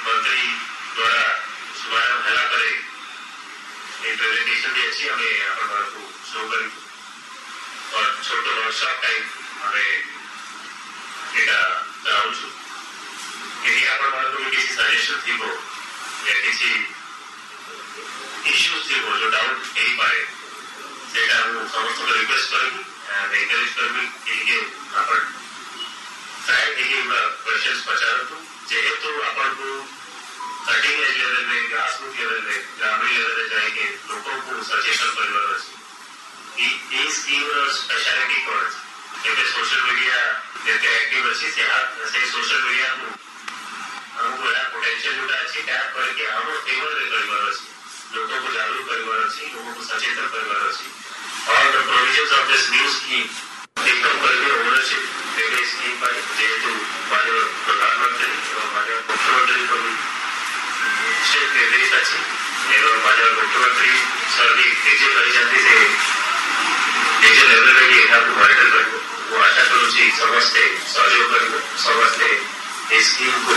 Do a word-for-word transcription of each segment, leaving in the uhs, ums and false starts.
मंत्री द्वारा शुभारंभ होला परे ए प्रेजेंटेशन भी अच्छी हमें अपन को शो करी और छोटो वर्कशॉप टाइप हमें एटा जाऊ छु यदि अपन को किसी सजेशन थी वो या किसी इश्यूज थी वो जो डाउट नहीं पाए सेटा वो समस्त को रिक्वेस्ट करेंगे एंड एनकरेज करेंगे कि अपन ट्राई देखिए क्वेश्चंस पचारो तो जेहेतु अपन को कटिंग एज लेवल में ग्रास रूट लेवल में ग्रामीण लेवल में जाएंगे लोगों को सचेतन परिवार अच्छी ये स्कीम स्पेशलिटी कौन जैसे सोशल मीडिया जैसे एक्टिव अच्छी सेहत से सोशल मीडिया को हमको यार पोटेंशियल जोड़ा अच्छी टैप करके हम फेवर परिवार अच्छी लोगों को जागरूक परिवार अच्छी लोगों को सचेतन परिवार अच्छी और the provisions of this new scheme एकदम करके ओनरशिप देने स्कीम पर जेहेतु हमारे प्रधानमंत्री और हमारे मुख्यमंत्री को भी स्टेट निर्देश अच्छी एवं हमारे मुख्यमंत्री सर भी निजी परिचालित से निजी लेवल में भी यहाँ मॉनिटर करेंगे वो आशा करूँ जी समझते सहयोग करेंगे समझते इस स्कीम को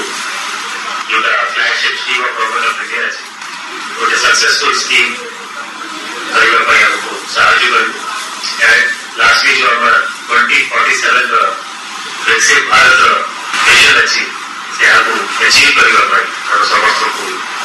जो flagship scheme of government of India अच्छी वो सक्सेसफुल स्कीम करेगा भाई हमको साहाଯ୍य करेंगे एंड लास्टली जो हमारा ट्वेंटी फोर्टी सेवन का विकसित भारत मिशन अच्छी से हमको अचीव करेगा भाई और समस्त को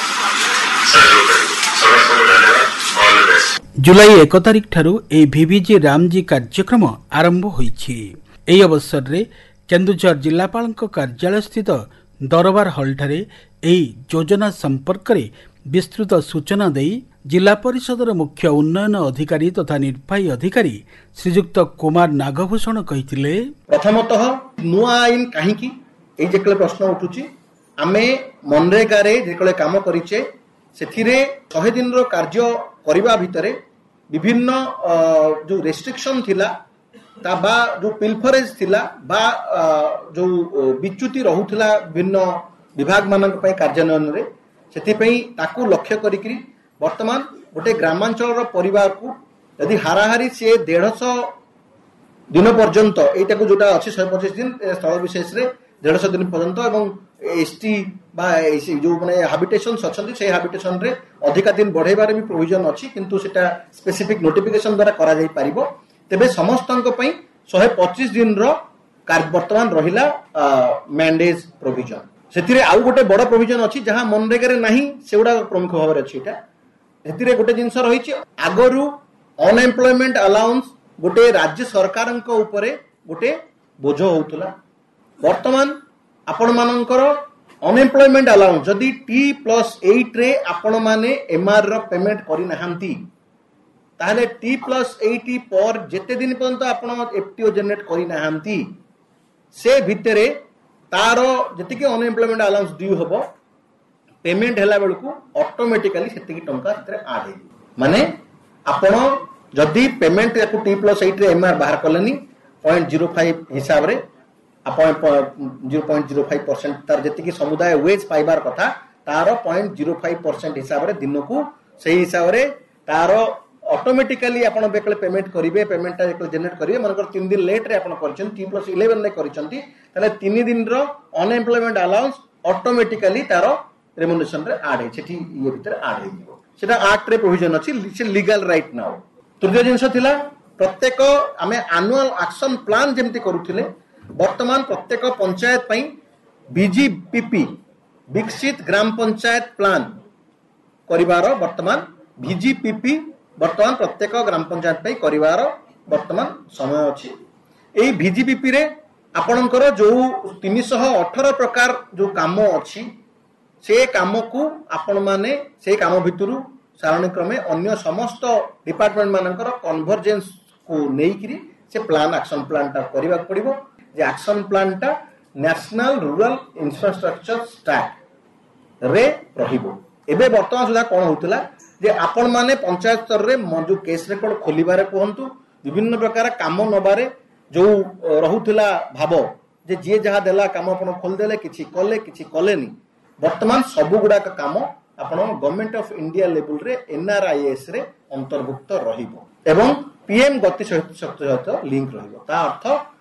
सहयोग करेंगे समस्त को धन्यवाद ऑल द बेस्ट। जुलाई एक तारिख ठारू ए भिविजी रामजी कार्यक्रम आरंभ होईछि। एई अवसर रे केन्दुझर जिलापाल कार्यालय स्थित दरबार हॉल ठारे एई योजना संपर्क रे विस्तृत सूचना देई जिला परिषदर मुख्य उन्नयन अधिकारी तथा निर्वाही अधिकारी श्रीजुक्त कुमार नागभूषण कहिथिले प्रथमतः नुआ आईन काहीकि एई जेकले प्रश्न उठुछि आमे मनरेगा रे जेकले काम करिचे सेथिरे सौ दिन रो कार्य करिबा भितरे विभिन्न जो रेस्ट्रिक्शन थिला ता बा जो पिलफरेज थिला बा जो बिच्युति रहुथिला विभिन्न विभाग मानक पय कार्यान्वयन रे सेथिपई ताकू लक्ष्य करिकरी वर्तमान गोटे ग्रामांचल परिवार को यदि हाराहारी से डेढ़ सौ दिन पर्यंत एटा को जोटा अच्छी शहे पचिश दिन स्थल विशेष रे डेढ़ सौ दिन पर्यंत एवं एसटी बा जो माने हाबिटेशन अच्छी से हाबिटेशन रे अधिका दिन बढ़ेबार भी प्रोविजन अच्छी किंतु सेटा स्पेसिफिक नोटिफिकेशन द्वारा करा जाई पारिबो तेबे समस्तक पई शहे पचिश दिन रो वर्तमान रहिला मैंडेज प्रोविजन सेथिरे आउ गोटे बड़ प्रोविजन अच्छी जहां मनरेगा रे नाही सेउडा प्रमुख भाव अच्छी एटा सेथिरे गोटे जिनस रहिछि आगरु अनएम्प्लॉयमेंट अलाउंस गोटे राज्य सरकार उपरे गोटे बोझ होउतला वर्तमान आपण मानकर अनएम्प्लॉयमेंट अलाउंस जदि टी प्लस एट रे आपण माने एमआर रो पेमेंट करि नाहंती ताहले टी प्लस एट पर जेते दिन पर्यंत आपण एफटीओ जनरेट करि नाहंती से भितरे तारो जति के अनएम्प्लॉयमेंट अलाउंस ड्यू हबो पेमेंट हैला बेलकू ऑटोमेटिकली सेति टंका सेते ऐड हे माने आपण जदि पेमेंट याकू टी प्लस एट रे एमआर बाहर करलेनी पॉइंट जीरो फाइव हिसाब रे आपण zero point zero five percent तार जति के समुदाय वेज पाइबार कथा तारो पॉइंट जीरो फाइव परसेंट हिसाब रे दिनकू सही हिसाब रे तारो ऑटोमेटिकली आपण बेकले पेमेंट करिवे पेमेंट ता जेकले जनरेट करिवे मनकर तीन दिन लेट रे आपण करछन टी प्लस इलेवन रे करछंती ताले तीन दिन रो अनएम्प्लॉयमेंट अलाउंस ऑटोमेटिकली तारो रेमुनरेशन रे ऐड हे सेठी ये भीतर ऐड हे सेटा एक्ट रे प्रोविजन अछि से लीगल राइट नाउ तृतीय जिंस थिला प्रत्येक आमे एनुअल एक्शन प्लान जेमति करूथिले वर्तमान प्रत्येक पंचायत पई बीजीपीपी विकसित ग्राम पंचायत प्लान करिवार वर्तमान बीजीपीपी वर्तमान प्रत्येक ग्राम पंचायत पई करिवार वर्तमान समय अछि एई बीजीपीपी रे आपणकर जो तीन सौ अठारह प्रकार जो काम अछि से काम को आपण माने से काम भितरु सारणी क्रमे अन्य समस्त डिपार्टमेंट मानकर कन्वर्जेंस को नेइकरी से प्लान एक्शन प्लान ता करिबा पड़िबो जे एक्शन प्लान ता नेशनल रूरल इंफ्रास्ट्रक्चर स्टैक रे रहिबो एबे वर्तमान सुधा कोन होतला जे आपण माने पंचायत स्तर रे जो केस रेकॉर्ड खोलिबारे कहंतु विभिन्न प्रकार काम नबारे जो रहुतला भाबो जे जे जहा देला काम आपण खोल देले किछि कले किछि कलेनी वर्तमान सबु गुडा का काम आपण गवर्नमेंट ऑफ इंडिया लेवल रे एनआरआईएस रे अंतर्भुक्त रहिबो एवं पीएम गति सहित लिंक रहिबो ता अर्थ